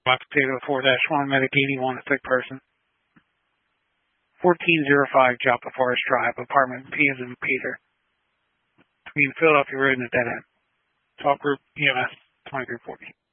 Box Potato 4-1, Medic 81, a sick person. 1405 Joppa Forest Drive, apartment P as in Peter. Between Philadelphia Road and the Dead End. Talk Group EMS 2340.